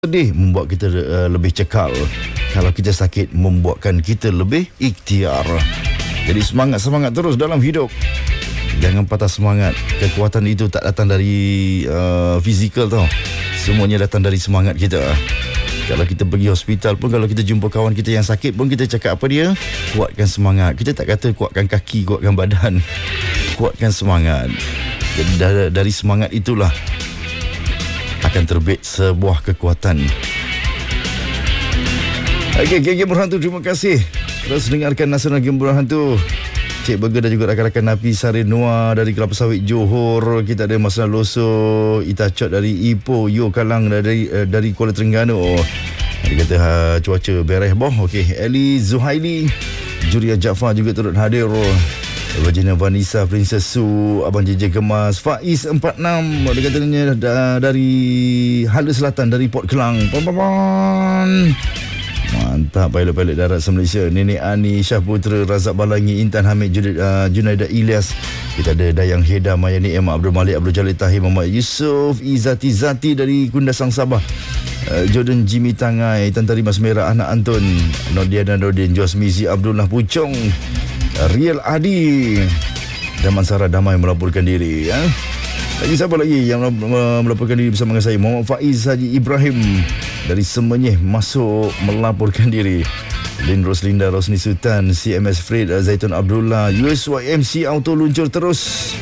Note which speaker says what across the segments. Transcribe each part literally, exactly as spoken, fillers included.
Speaker 1: Sedih membuat kita uh, lebih cekal. Kalau kita sakit membuatkan kita lebih ikhtiar. Jadi semangat-semangat terus dalam hidup. Jangan patah semangat. Kekuatan itu tak datang dari uh, fizikal tau. Semuanya datang dari semangat kita. Kalau kita pergi hospital pun, kalau kita jumpa kawan kita yang sakit pun, kita cakap apa dia? Kuatkan semangat. Kita tak kata kuatkan kaki, kuatkan badan. Kuatkan semangat. Jadi dari, dari semangat itulah akan terbit sebuah kekuatan. Okey, Game Berhantu, terima kasih. Terus dengarkan Nasional Game Berhantu. Cik Burger dan juga rakan-rakan Napi Sari Noah dari Kelapa Sawit Johor. Kita ada Mas Loso, Itacot dari Ipoh, Yo Kalang dari uh, dari Kuala Terengganu. Dia kata ha, cuaca beres boh. Okey, Eli Zuhaili, Juria Jaafar juga turut hadir. Virginia Vanessa, Princess Su, Abang J J Gemas, Faiz empat enam, dia katanya dari Hala Selatan, dari Port Kelang. Pam-pam-pam. Mantap, pilot-pilot darat se-Malaysia. Nenek Ani, Syah Putra, Razak Balangi, Intan Hamid, uh, Junaidah Ilyas. Kita ada Dayang Heda, Maya Ni'am, Abdul Malik, Abdul Jalil Tahir, Muhammad Yusof, Izati Zati dari Kundasang Sabah. Uh, Jordan Jimmy Tangai, Tan Tari Mas Merah, Anak Antun, Nordiana Nordin, Jos Mizi, Abdullah Pucong, Riel Adi dan Mansara Damai melaporkan diri. Ya? Lagi siapa lagi yang melaporkan diri bersama dengan saya? Muhammad Faiz Haji Ibrahim dari Semenyih masuk melaporkan diri. Lin Roslinda, Rosni Sultan, C M S Fred, Zaitun Abdullah, U S Y M C Auto luncur terus.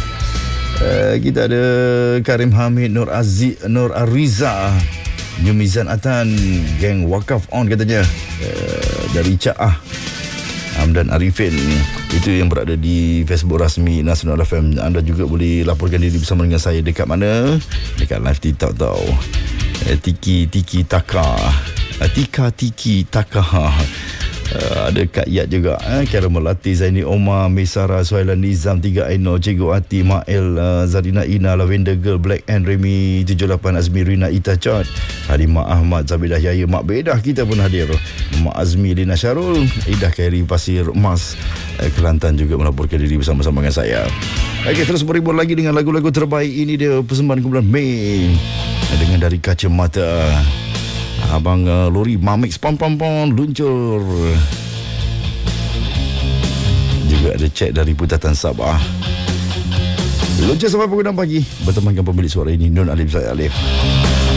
Speaker 1: Uh, kita ada Karim Hamid, Nur Aziz, Nur Ariza, Nyumizan Atan, geng Wakaf On katanya. Uh, dari Ca'ah Hamdan Arifin. Itu yang berada di Facebook rasmi Nasional F M. Anda juga boleh laporkan diri bersama dengan saya. Dekat mana? Dekat live TikTok tau. eh, Tiki Tiki Taka, eh, Tika Tiki Taka. Uh, ada Kak Yat juga, eh? Kara Melati, Zaini Omar, Mesara, Suhailan Nizam, Tiga Aino, Cikgu Ati, Mael, uh, Zarina Ina, Lavender Girl, Black and Remy tujuh lapan, Azmi, Rina, Ita Chot, Halimah Ahmad, Zabidah Yaya, Mak Bedah kita pun hadir. Mak Azmi, Lina Syarul, Idah Khairi, Pasir Emas, uh, Kelantan juga melaporkan diri bersama-sama dengan saya. Okey, terus berhibur lagi dengan lagu-lagu terbaik. Ini dia persembahan kumpulan Mei dengan Dari Kacamata. Abang uh, Lori Mamix pom pom pom luncur. Juga ada cek dari Putatan Sabah. Luncur sampai pukul enam pagi bertemankan pemilik suara ini, Nun Alif Zai Alif.